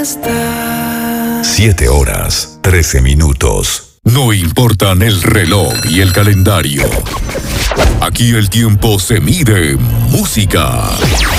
estás. 7 horas, 13 minutos. No importan el reloj y el calendario. Aquí el tiempo se mide en música.